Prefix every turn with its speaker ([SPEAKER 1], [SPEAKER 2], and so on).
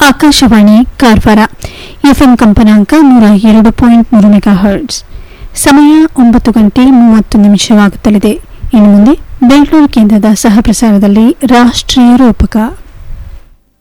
[SPEAKER 1] Akashvani Karwar FM ಕಂಪನಾಂಕ 102.3 megahertz. ಸಮಯ 9:30 ಇನ್ನು ಮುಂದೆ ಬೆಂಗಳೂರು ಕೇಂದ್ರದ ಸಹ ಪ್ರಸಾರದಲ್ಲಿ ರಾಷ್ಟ್ರೀಯ ರೂಪಕ.